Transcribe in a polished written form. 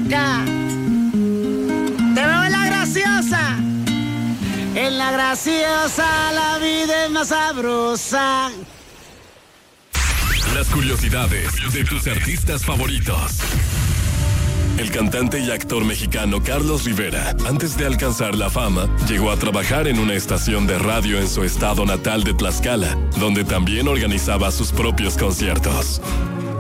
acá. Te veo en la graciosa. En la graciosa la vida es más sabrosa. Las curiosidades de tus artistas favoritos. El cantante y actor mexicano Carlos Rivera, antes de alcanzar la fama, llegó a trabajar en una estación de radio en su estado natal de Tlaxcala, donde también organizaba sus propios conciertos.